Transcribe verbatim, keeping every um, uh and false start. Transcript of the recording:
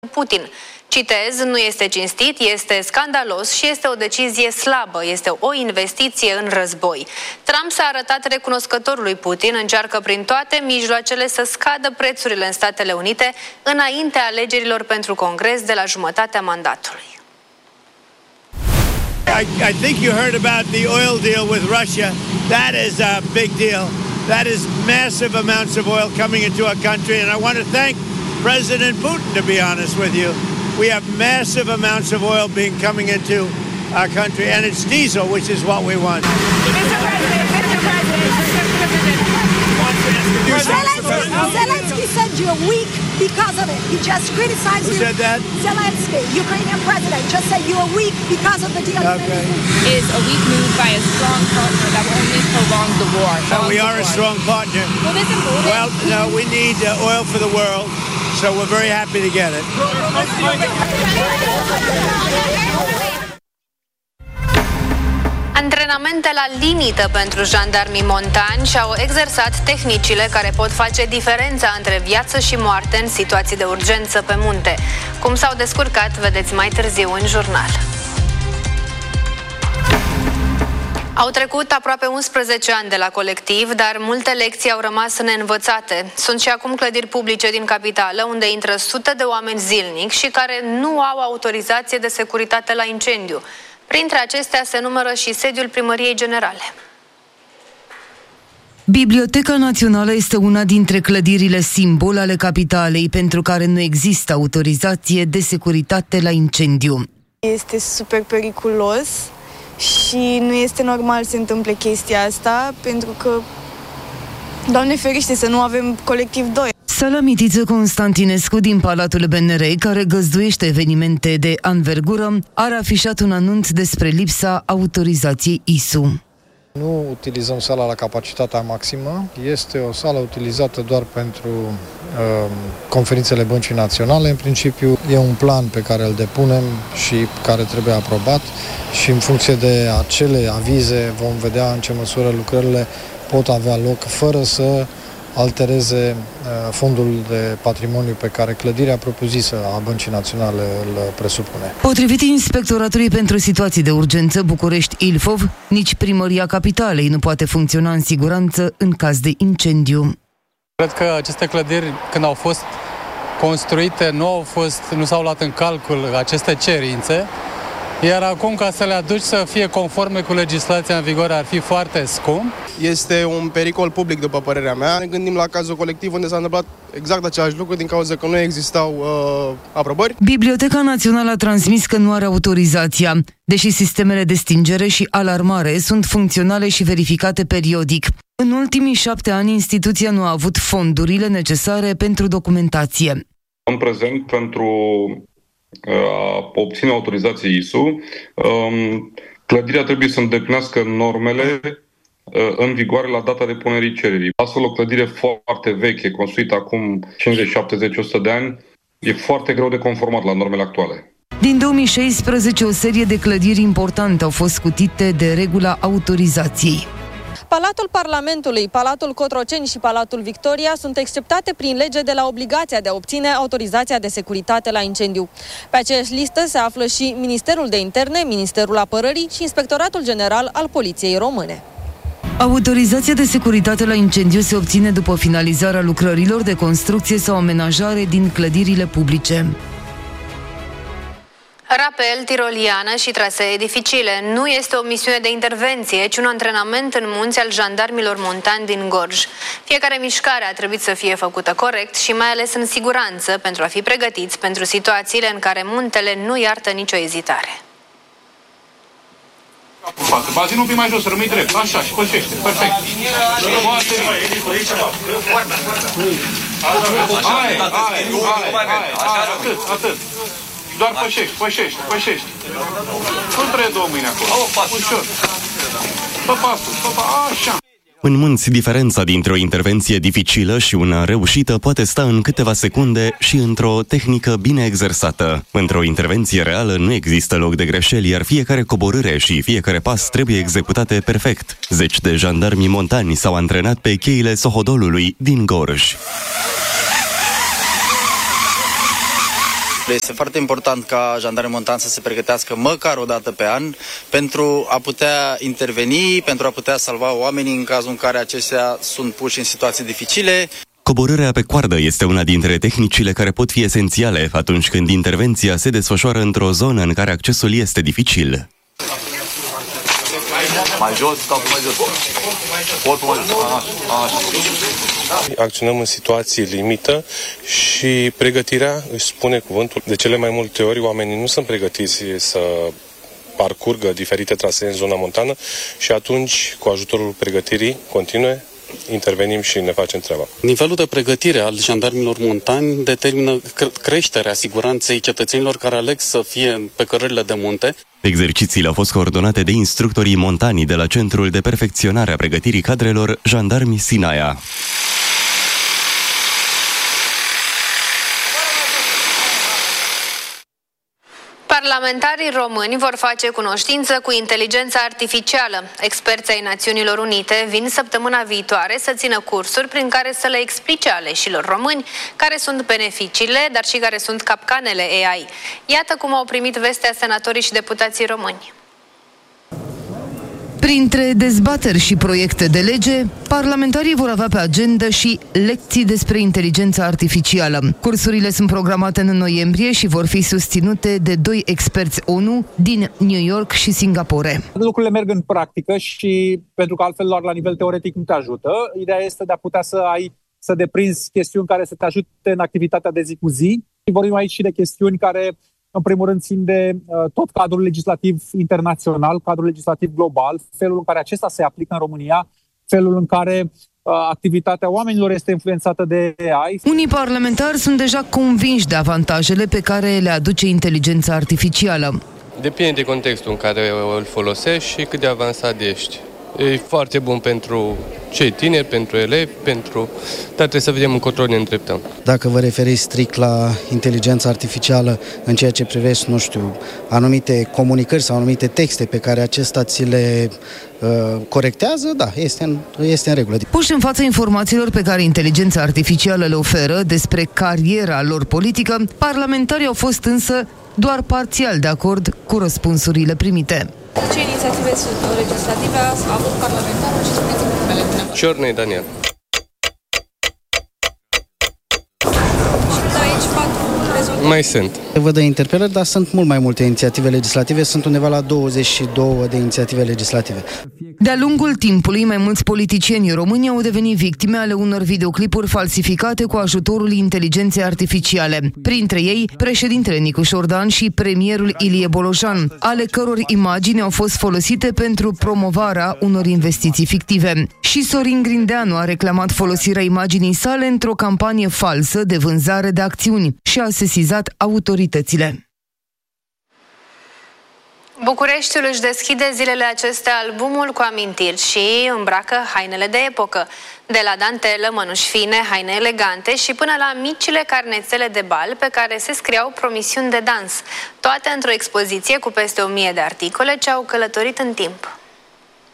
Putin. Citez, nu este cinstit, este scandalos și este o decizie slabă, este o investiție în război. Trump s-a arătat recunoscător lui Putin, încearcă prin toate mijloacele să scadă prețurile în Statele Unite înaintea alegerilor pentru Congres de la jumătatea mandatului. I, I think you heard about the oil deal with Russia. That is a big deal. That is massive amounts of oil coming into our country, and I want to thank President Putin, to be honest with you. We have massive amounts of oil being coming into our country, and it's diesel, which is what we want. Mister President, Mister President, Mister President. Zelensky said you're weak because of it. He just criticized Who you. said that? Zelensky, Ukrainian president, just said you are weak because of the deal. Okay. Is a weak move by a strong partner that will only prolong the war. So we are a strong partner. Well, no, we need uh, oil for the world, so we're very happy to get it. Antrenamente la limită pentru jandarmii montani și-au exersat tehnicile care pot face diferența între viață și moarte în situații de urgență pe munte. Cum s-au descurcat, vedeți mai târziu în jurnal. Au trecut aproape unsprezece ani de la colectiv, dar multe lecții au rămas neînvățate. Sunt și acum clădiri publice din capitală, unde intră sute de oameni zilnic și care nu au autorizație de securitate la incendiu. Printre acestea se numără și sediul Primăriei Generale. Biblioteca Națională este una dintre clădirile simbol ale capitalei pentru care nu există autorizație de securitate la incendiu. Este super periculos și nu este normal să se întâmple chestia asta, pentru că, Doamne ferește, să nu avem colectiv doi. Sala Mitiță Constantinescu din Palatul B N R, care găzduiește evenimente de anvergură, are afișat un anunț despre lipsa autorizației I S U. Nu utilizăm sala la capacitatea maximă, este o sală utilizată doar pentru uh, conferințele Băncii Naționale. În principiu e un plan pe care îl depunem și care trebuie aprobat și în funcție de acele avize vom vedea în ce măsură lucrările pot avea loc fără să altereze fondul de patrimoniu pe care clădirea propriu-zisă a Băncii Naționale îl presupune. Potrivit Inspectoratului pentru Situații de Urgență București-Ilfov, nici Primăria Capitalei nu poate funcționa în siguranță în caz de incendiu. Cred că aceste clădiri, când au fost construite, nu au fost, nu s-au luat în calcul aceste cerințe, iar acum, ca să le aduci să fie conforme cu legislația în vigoare, ar fi foarte scump. Este un pericol public, după părerea mea. Ne gândim la cazul colectiv unde s-a întâmplat exact același lucru din cauza că nu existau uh, aprobări. Biblioteca Națională a transmis că nu are autorizația, deși sistemele de stingere și alarmare sunt funcționale și verificate periodic. În ultimii șapte ani, instituția nu a avut fondurile necesare pentru documentație. În prezent, pentru a obține autorizație I S U, clădirea trebuie să îndeplinească normele în vigoare la data depunerii cererii. Astfel, o clădire foarte veche, construită acum cincizeci, șaptezeci, o sută de ani, e foarte greu de conformat la normele actuale. Din două mii șaisprezece, o serie de clădiri importante au fost scutite de regula autorizației. Palatul Parlamentului, Palatul Cotroceni și Palatul Victoria sunt exceptate prin lege de la obligația de a obține autorizația de securitate la incendiu. Pe aceeași listă se află și Ministerul de Interne, Ministerul Apărării și Inspectoratul General al Poliției Române. Autorizația de securitate la incendiu se obține după finalizarea lucrărilor de construcție sau amenajare din clădirile publice. Rapel, tiroliană și trasee dificile. Nu este o misiune de intervenție, ci un antrenament în munți al jandarmilor montani din Gorj. Fiecare mișcare a trebuit să fie făcută corect și mai ales în siguranță pentru a fi pregătiți pentru situațiile în care muntele nu iartă nicio ezitare. Bazinul un pic mai jos, rămâi drept. Așa, și pășește. Perfect. Foarte bine. Hai, hai, hai, hai, atât, atât. Doar pășești, pășești, pășești. Nu trebuie două mâini acolo. Ușor. Pe pasul, pe pasul, așa. În munți, diferența dintre o intervenție dificilă și una reușită poate sta în câteva secunde și într-o tehnică bine exersată. Într-o intervenție reală nu există loc de greșeli, iar fiecare coborâre și fiecare pas trebuie executate perfect. Zeci de jandarmi montani s-au antrenat pe cheile Sohodolului din Gorj. Este foarte important ca jandarmii montani să se pregătească măcar o dată pe an pentru a putea interveni, pentru a putea salva oamenii în cazul în care aceștia sunt puși în situații dificile. Coborârea pe coardă este una dintre tehnicile care pot fi esențiale atunci când intervenția se desfășoară într-o zonă în care accesul este dificil. Mai jos, stau mai jos. Corpul mai jos. Așa, așa. Acționăm în situații limită și pregătirea își spune cuvântul. De cele mai multe ori oamenii nu sunt pregătiți să parcurgă diferite trasee în zona montană și atunci, cu ajutorul pregătirii continue, intervenim și ne facem treaba. Nivelul de pregătire al jandarmilor montani determină creșterea siguranței cetățenilor care aleg să fie pe cărările de munte. Exercițiile au fost coordonate de instructorii montani de la Centrul de Perfecționare a Pregătirii Cadrelor Jandarmi Sinaia. Parlamentarii români vor face cunoștință cu inteligența artificială. Experții ai Națiunilor Unite vin săptămâna viitoare să țină cursuri prin care să le explice aleșilor români care sunt beneficiile, dar și care sunt capcanele A I. Iată cum au primit vestea senatorii și deputații români. Printre dezbateri și proiecte de lege, parlamentarii vor avea pe agendă și lecții despre inteligența artificială. Cursurile sunt programate în noiembrie și vor fi susținute de doi experți O N U din New York și Singapore. Lucrurile merg în practică și pentru că altfel doar la nivel teoretic nu te ajută. Ideea este de a putea să ai să deprinzi chestiuni care să te ajute în activitatea de zi cu zi. Vorbim aici și de chestiuni care în primul rând țin de uh, tot cadrul legislativ internațional, cadrul legislativ global, felul în care acesta se aplică în România, felul în care uh, activitatea oamenilor este influențată de A I. Unii parlamentari sunt deja convinși de avantajele pe care le aduce inteligența artificială. Depinde de contextul în care îl folosești și cât de avansat ești. E foarte bun pentru cei tineri, pentru elevi, pentru... dar trebuie să vedem încotro ne îndreptăm. Dacă vă referiți strict la inteligența artificială în ceea ce privește, nu știu, anumite comunicări sau anumite texte pe care acesta ți le uh, corectează, da, este în, este în regulă. Puși în fața informațiilor pe care inteligența artificială le oferă despre cariera lor politică, parlamentarii au fost însă doar parțial de acord cu răspunsurile primite. Ce inițiative legislative a avut parlamentarul și spuneți-mi numele? Ciornei Daniel. Și aici patru rezultate. Mai sunt. Văd de interpelări, dar sunt mult mai multe inițiative legislative, sunt undeva la douăzeci și două de inițiative legislative. De-a lungul timpului, mai mulți politicieni români au devenit victime ale unor videoclipuri falsificate cu ajutorul inteligenței artificiale. Printre ei, președintele Nicu Șordan și premierul Ilie Bolojan, ale căror imagini au fost folosite pentru promovarea unor investiții fictive. Și Sorin Grindeanu a reclamat folosirea imaginii sale într-o campanie falsă de vânzare de acțiuni și a sesizat autoritățile. Bucureștiul își deschide zilele acestea albumul cu amintiri și îmbracă hainele de epocă. De la dantelă, mănuși fine, haine elegante și până la micile carnețele de bal pe care se scriau promisiuni de dans. Toate într-o expoziție cu peste o mie de articole ce au călătorit în timp.